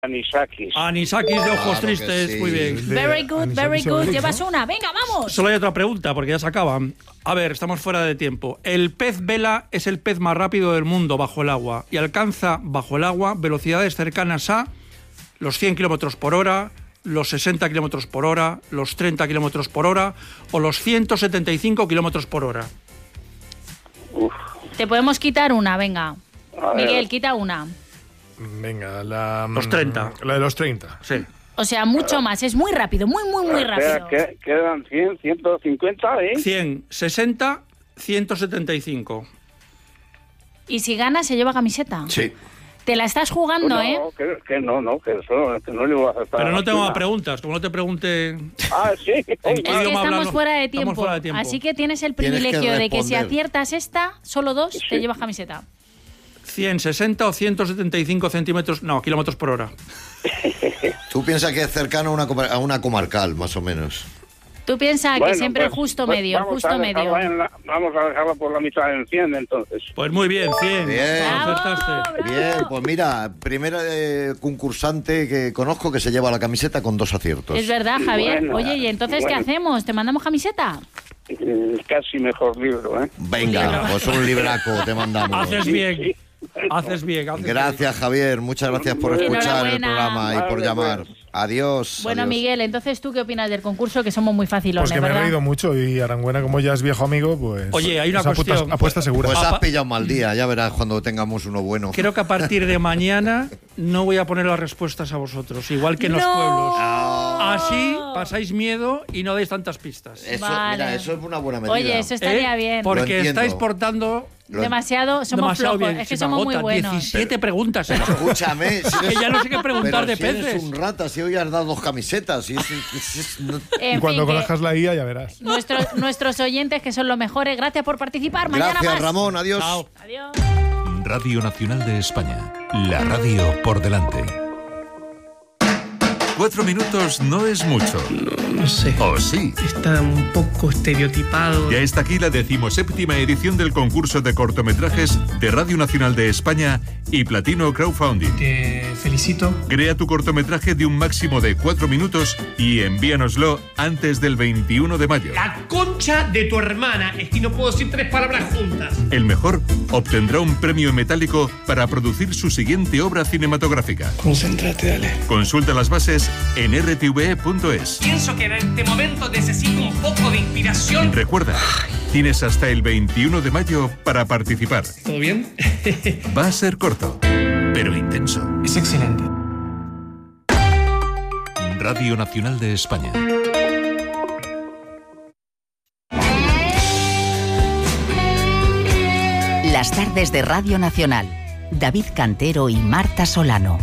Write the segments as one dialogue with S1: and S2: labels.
S1: Anisakis de ojos tristes, sí. Muy bien.
S2: Very good. Llevas una, venga, vamos.
S1: Solo hay otra pregunta, porque ya se acaba. A ver, estamos fuera de tiempo. El pez vela es el pez más rápido del mundo bajo el agua y alcanza bajo el agua velocidades cercanas a los 100 km por hora, los 60 km por hora, los 30 km por hora o los 175 km por hora.
S2: Te podemos quitar una, venga. Miguel, quita una.
S3: Venga,
S1: los 30.
S3: La de los 30.
S1: Sí.
S2: O sea, mucho más. Es muy rápido, muy rápido.
S4: Quedan 100, 150, ¿eh?
S1: 100, 60, 175.
S2: ¿Y si gana, se lleva camiseta?
S3: Sí.
S2: Te la estás jugando,
S4: pues no,
S2: ¿eh?
S4: Que no le voy a aceptar.
S1: Pero no tengo más preguntas, como no te pregunte...
S4: Sí.
S2: Es que estamos fuera de tiempo. Así que tienes el privilegio de que si aciertas esta, solo 2, te llevas camiseta.
S1: 100, 60 o 175 centímetros... No, kilómetros por hora.
S5: Tú piensas que es cercano a una comarcal, más o menos.
S2: Tú piensas que siempre pues, justo medio.
S4: Vamos a dejarla por la mitad en 100, entonces.
S1: Pues muy bien, 100.
S5: Bien.
S2: Bravo.
S5: Bien, pues mira, primera concursante que conozco que se lleva la camiseta con 2 aciertos.
S2: Es verdad, Javier.
S4: Bueno,
S2: oye, ¿y entonces qué hacemos? ¿Te mandamos camiseta?
S4: Casi mejor libro, ¿eh?
S5: Venga, pues un libraco te mandamos.
S1: Haces bien. Haces bien.
S5: Gracias, Javier. Muchas gracias por escuchar el programa y por llamar. Adiós.
S2: Bueno,
S5: adiós.
S2: Miguel, entonces, ¿tú qué opinas del concurso? Que somos muy facilones,
S3: Pues que
S2: ¿verdad?
S3: me he reído mucho y Arangüena, como ya es viejo amigo, pues...
S1: Oye, hay una cuestión...
S3: Apuesta segura.
S5: Pues has pillado mal día, ya verás cuando tengamos uno bueno.
S1: Creo que a partir de mañana no voy a poner las respuestas a vosotros, igual que en los pueblos. Así pasáis miedo y no dais tantas pistas.
S5: Eso,
S2: vale.
S5: Mira, eso es una buena medida.
S2: Oye, eso estaría bien.
S1: Porque estáis portando...
S2: Somos flojos,
S1: bien.
S2: es que
S1: Se me
S2: somos
S1: agota.
S2: muy buenos.
S1: 17 preguntas, ¿eh?
S5: Escúchame,
S1: que ya no sé qué preguntar de peces.
S5: Eres un rata, si hoy has dado 2 camisetas. Y
S3: cuando conozcas la IA ya verás.
S2: Nuestros oyentes, que son los mejores, gracias por participar. Mañana
S5: Gracias,
S2: más.
S5: Ramón, adiós.
S1: Chao.
S2: Adiós.
S6: Radio Nacional de España. La radio por delante. 4 minutos no es mucho.
S7: No sé.
S6: ¿O sí?
S7: Está un poco estereotipado.
S6: Ya está aquí la 17ª edición del concurso de cortometrajes de Radio Nacional de España y Platino Crowdfunding.
S7: Te felicito.
S6: Crea tu cortometraje de un máximo de 4 minutos y envíanoslo antes del 21 de mayo.
S7: La concha de tu hermana. Es que no puedo decir 3 palabras juntas.
S6: El mejor obtendrá un premio metálico para producir su siguiente obra cinematográfica.
S7: Concéntrate, dale.
S6: Consulta las bases en rtve.es.
S7: Pienso que en este momento necesito un poco de inspiración.
S6: Recuerda, tienes hasta el 21 de mayo para participar.
S7: ¿Todo bien?
S6: Va a ser corto, pero intenso.
S7: Es excelente.
S6: Radio Nacional de España.
S8: Las tardes de Radio Nacional. David Cantero y Marta Solano.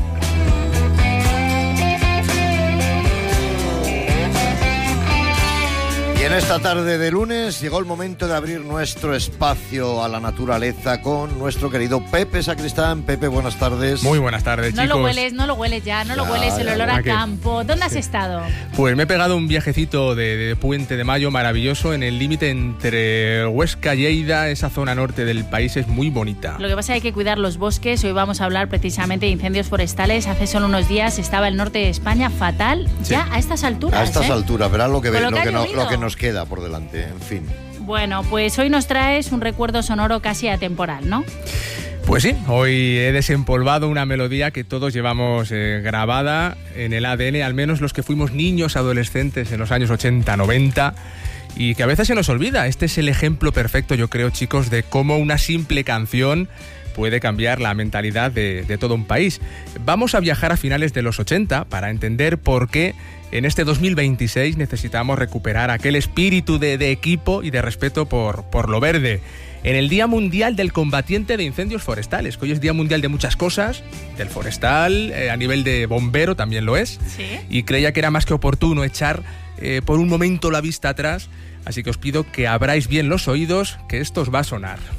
S5: Y en esta tarde de lunes llegó el momento de abrir nuestro espacio a la naturaleza con nuestro querido Pepe Sacristán. Pepe, buenas tardes.
S9: Muy buenas tardes, chicos.
S2: No lo hueles ya, no lo hueles, el olor a campo. ¿Dónde has estado?
S9: Pues me he pegado un viajecito de Puente de Mayo maravilloso en el límite entre Huesca y Lleida. Esa zona norte del país es muy bonita.
S2: Lo que pasa es que hay que cuidar los bosques. Hoy vamos a hablar precisamente de incendios forestales. Hace solo unos días estaba el norte de España fatal, sí. Ya a estas alturas.
S5: A estas alturas, verás lo que
S2: nos
S5: nos queda por delante, en fin.
S2: Bueno, pues hoy nos traes un recuerdo sonoro casi atemporal, ¿no?
S9: Pues sí, hoy he desempolvado una melodía que todos llevamos grabada en el ADN, al menos los que fuimos niños, adolescentes en los años 80, 90, y que a veces se nos olvida. Este es el ejemplo perfecto, yo creo, chicos, de cómo una simple canción puede cambiar la mentalidad de todo un país. Vamos a viajar a finales de los 80 para entender por qué en este 2026 necesitamos recuperar aquel espíritu de equipo y de respeto por lo verde. En el Día Mundial del Combatiente de Incendios Forestales, que hoy es Día Mundial de muchas cosas, del forestal, a nivel de bombero también lo es,
S2: ¿sí?
S9: Y creía que era más que oportuno echar por un momento la vista atrás, así que os pido que abráis bien los oídos, que esto os va a sonar.